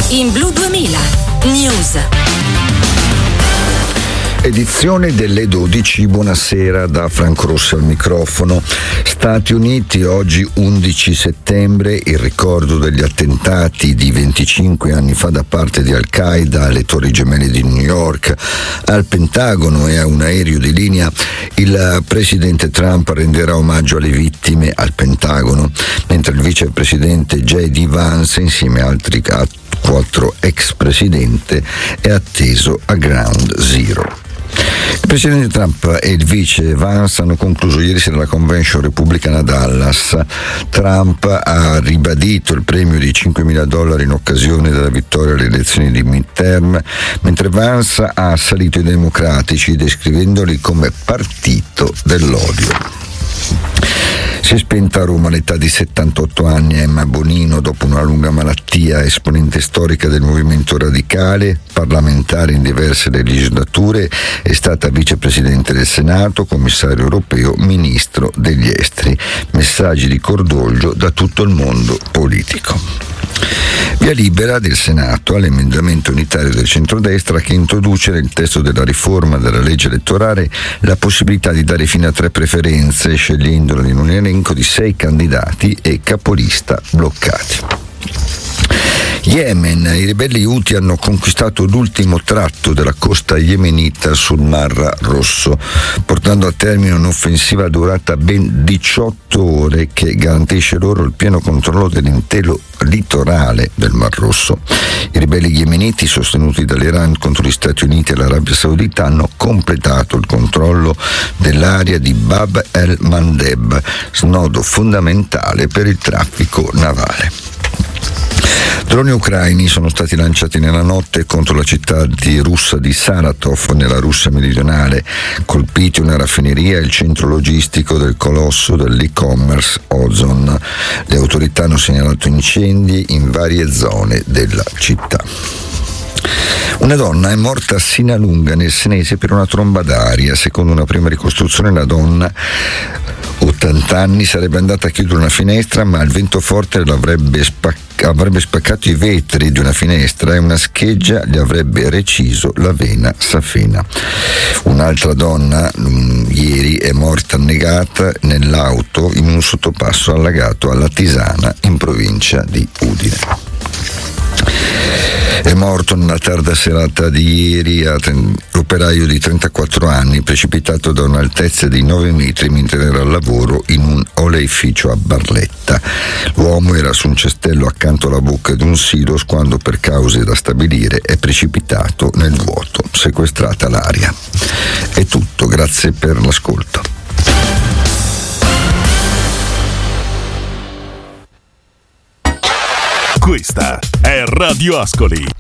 in Blu 2000 News. Edizione delle 12, buonasera da Franco Rossi al microfono. Stati Uniti, oggi 11 settembre, il ricordo degli attentati di 25 anni fa da parte di Al-Qaeda alle Torri Gemelle di New York, al Pentagono e a un aereo di linea. Il presidente Trump renderà omaggio alle vittime al Pentagono, mentre il vicepresidente J.D. Vance, insieme a altri 4 ex presidenti, è atteso a Ground Zero. Il presidente Trump e il vice Vance hanno concluso ieri sera la convention repubblicana a Dallas. Trump ha ribadito il premio di $5.000 in occasione della vittoria alle elezioni di midterm, mentre Vance ha assalito i democratici descrivendoli come partito dell'odio. Si è spenta a Roma all'età di 78 anni Emma Bonino dopo una lunga malattia, esponente storica del movimento radicale, parlamentare in diverse legislature, è stata vicepresidente del Senato, commissario europeo, ministro degli esteri. Messaggi di cordoglio da tutto il mondo politico. Via libera del Senato all'emendamento unitario del centrodestra che introduce nel testo della riforma della legge elettorale la possibilità di dare fino a 3 preferenze, scegliendolo in un elenco di 6 candidati e capolista bloccati. Yemen, i ribelli Houthi hanno conquistato l'ultimo tratto della costa yemenita sul Mar Rosso, portando a termine un'offensiva durata ben 18 ore che garantisce loro il pieno controllo dell'intero litorale del Mar Rosso. I ribelli yemeniti, sostenuti dall'Iran contro gli Stati Uniti e l'Arabia Saudita, hanno completato il controllo dell'area di Bab el-Mandeb, snodo fondamentale per il traffico navale. Droni ucraini sono stati lanciati nella notte contro la città russa di Saratov, nella Russia meridionale, colpiti una raffineria e il centro logistico del colosso dell'e-commerce Ozon. Le autorità hanno segnalato incendi in varie zone della città. Una donna è morta a Sinalunga, nel Senese, per una tromba d'aria. Secondo una prima ricostruzione, la donna, 80 anni, sarebbe andata a chiudere una finestra, ma il vento forte avrebbe spaccato i vetri di una finestra e una scheggia gli avrebbe reciso la vena safena. Un'altra donna ieri è morta annegata nell'auto in un sottopasso allagato alla Tisana, in provincia di Udine. È morto nella tarda serata di ieri l'operaio di 34 anni, precipitato da un'altezza di 9 metri mentre era al lavoro in un oleificio a Barletta. L'uomo era su un cestello accanto alla bocca di un silos quando, per cause da stabilire, è precipitato nel vuoto, sequestrata l'aria. È tutto, grazie per l'ascolto. Questa è Radio Ascoli.